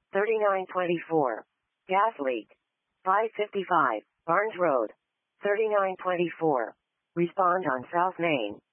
3924. Gas leak. 555. Barnes Road. 3924. Respond on South Main.